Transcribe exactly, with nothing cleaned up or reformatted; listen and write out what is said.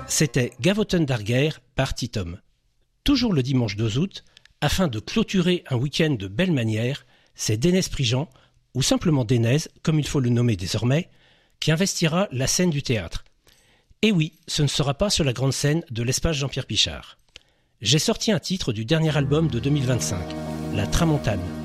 C'était Gavotten d'Arguer par Titom. Toujours le dimanche deux août, afin de clôturer un week-end de belle manière, c'est Dénès Prigent, ou simplement Dénès, comme il faut le nommer désormais, qui investira la scène du théâtre. Et oui, ce ne sera pas sur la grande scène de l'espace Jean-Pierre Pichard. J'ai sorti un titre du dernier album de deux mille vingt-cinq, La Tramontane.